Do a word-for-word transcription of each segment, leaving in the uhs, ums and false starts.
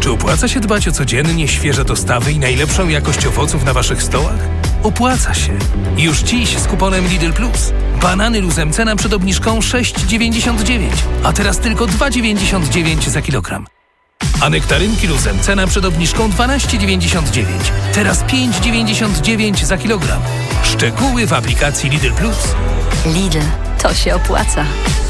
Czy opłaca się dbać o codziennie świeże dostawy i najlepszą jakość owoców na waszych stołach? Opłaca się. Już dziś z kuponem Lidl Plus. Banany luzem cena przed obniżką sześć dziewięćdziesiąt dziewięć, a teraz tylko dwa dziewięćdziesiąt dziewięć za kilogram. A nektarynki luzem cena przed obniżką dwanaście dziewięćdziesiąt dziewięć, teraz pięć dziewięćdziesiąt dziewięć za kilogram. Szczegóły w aplikacji Lidl Plus. Lidl, to się opłaca.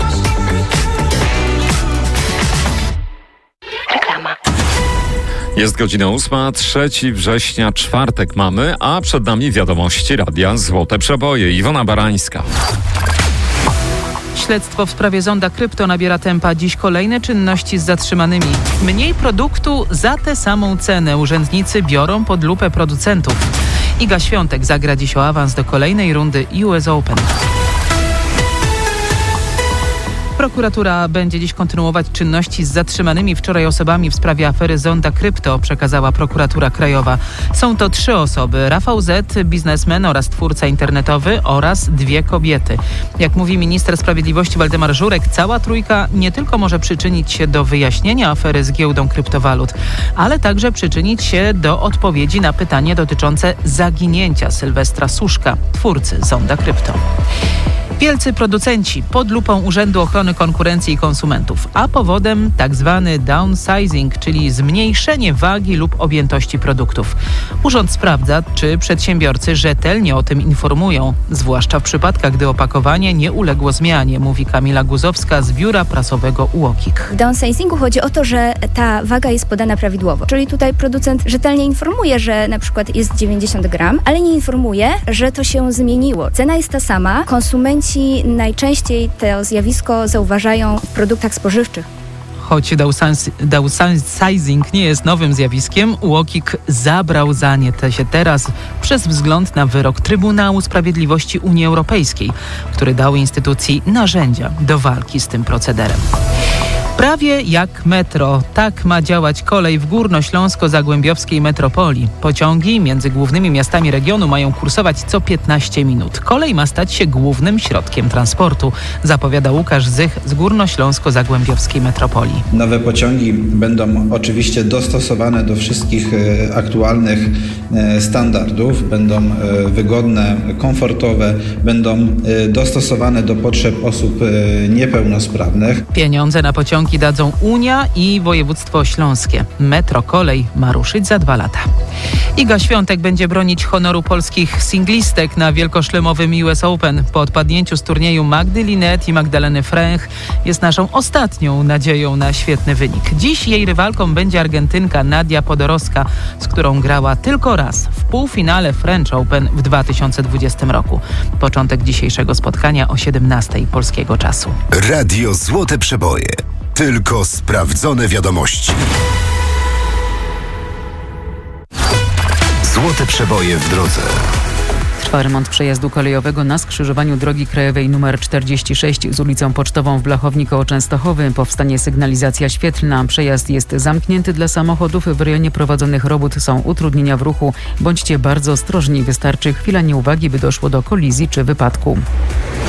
Reklama. Jest godzina ósma, trzeciego września, czwartek mamy, a przed nami wiadomości Radia Złote Przeboje. Iwona Barańska. Śledztwo w sprawie zonda krypto nabiera tempa. Dziś kolejne czynności z zatrzymanymi. Mniej produktu za tę samą cenę. Urzędnicy biorą pod lupę producentów. Iga Świątek zagra dziś o awans do kolejnej rundy U S Open. Prokuratura będzie dziś kontynuować czynności z zatrzymanymi wczoraj osobami w sprawie afery Zonda Krypto, przekazała prokuratura krajowa. Są to trzy osoby: Rafał Z., biznesmen oraz twórca internetowy, oraz dwie kobiety. Jak mówi minister sprawiedliwości Waldemar Żurek, cała trójka nie tylko może przyczynić się do wyjaśnienia afery z giełdą kryptowalut, ale także przyczynić się do odpowiedzi na pytanie dotyczące zaginięcia Sylwestra Suszka, twórcy Zonda Krypto. Wielcy producenci pod lupą Urzędu Ochrony Konkurencji i Konsumentów, a powodem tak zwany downsizing, czyli zmniejszenie wagi lub objętości produktów. Urząd sprawdza, czy przedsiębiorcy rzetelnie o tym informują, zwłaszcza w przypadkach, gdy opakowanie nie uległo zmianie, mówi Kamila Guzowska z biura prasowego U O K I K. W downsizingu chodzi o to, że ta waga jest podana prawidłowo, czyli tutaj producent rzetelnie informuje, że na przykład jest dziewięćdziesiąt gram, ale nie informuje, że to się zmieniło. Cena jest ta sama, konsumenci najczęściej to zjawisko zauważają w produktach spożywczych. Choć downsizing nie jest nowym zjawiskiem, U O K I K zabrał za nie się teraz przez wzgląd na wyrok Trybunału Sprawiedliwości Unii Europejskiej, który dał instytucji narzędzia do walki z tym procederem. Prawie jak metro, tak ma działać kolej w górnośląsko-zagłębiowskiej metropolii. Pociągi między głównymi miastami regionu mają kursować co piętnaście minut. Kolej ma stać się głównym środkiem transportu, zapowiada Łukasz Zych z górnośląsko-zagłębiowskiej metropolii. Nowe pociągi będą oczywiście dostosowane do wszystkich aktualnych standardów, będą wygodne, komfortowe, będą dostosowane do potrzeb osób niepełnosprawnych. Pieniądze na pociągi dadzą Unia i województwo śląskie. Metro kolej ma ruszyć za dwa lata. Iga Świątek będzie bronić honoru polskich singlistek na wielkoszlemowym U S Open. Po odpadnięciu z turnieju Magdy Linette i Magdaleny Fręch jest naszą ostatnią nadzieją na świetny wynik. Dziś jej rywalką będzie Argentynka Nadia Podoroska, z którą grała tylko raz w półfinale French Open w dwa tysiące dwudziestym roku. Początek dzisiejszego spotkania o siedemnastej polskiego czasu. Radio Złote Przeboje. Tylko sprawdzone wiadomości. Złote Przeboje w drodze. Trwa remont przejazdu kolejowego na skrzyżowaniu drogi krajowej nr czterdzieści sześć z ulicą Pocztową w Blachowni koło Częstochowy. Powstanie sygnalizacja świetlna. Przejazd jest zamknięty dla samochodów. W rejonie prowadzonych robót są utrudnienia w ruchu. Bądźcie bardzo ostrożni. Wystarczy chwila nieuwagi, by doszło do kolizji czy wypadku.